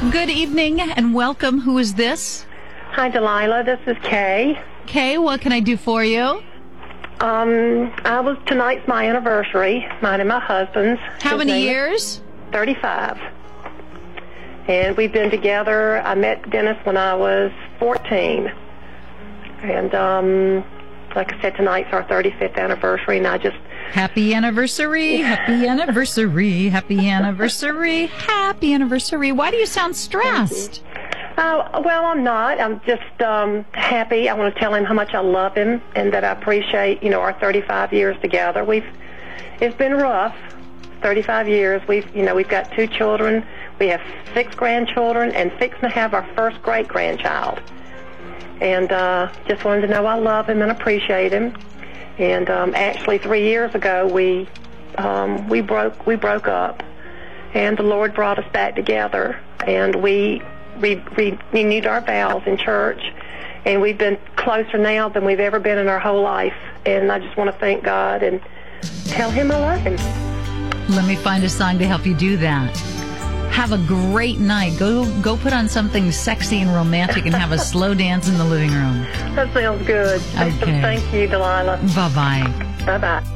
Good evening and welcome. Who is this? Hi, Delilah. This is Kay. Kay, what can I do for you? Tonight's my anniversary, mine and my husband's. How many years? 35. And we've been together. I met Dennis when I was 14. And like I said, tonight's our 35th anniversary, and I just... Happy anniversary, happy anniversary, happy anniversary, happy anniversary. Why do you sound stressed? Well, I'm not. I'm just happy. I want to tell him how much I love him and that I appreciate, our 35 years together. It's been rough, 35 years. We've got 2 children. We have 6 grandchildren and fixing to have our first great-grandchild. And just wanted to know I love him and appreciate him. And actually, 3 years ago, we broke up, and the Lord brought us back together, and we renewed our vows in church, and we've been closer now than we've ever been in our whole life. And I just want to thank God and tell him I love him. Let me find a song to help you do that. Have a great night. Go put on something sexy and romantic and have a slow dance in the living room. That sounds good. Okay. Thank you, Delilah. Bye-bye. Bye-bye.